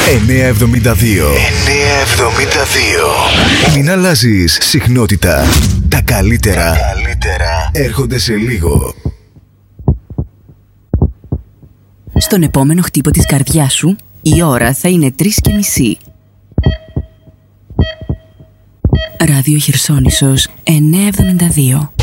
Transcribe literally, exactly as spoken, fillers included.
εννιακόσια εβδομήντα δύο. εννιακόσια εβδομήντα δύο. Μην αλλάζεις συχνότητα. Τα καλύτερα, Τα καλύτερα έρχονται σε λίγο. Στον επόμενο χτύπο της καρδιάς σου, η ώρα θα είναι τρεις και μισή. Ράδιο Χερσόνησος εννιακόσια εβδομήντα δύο.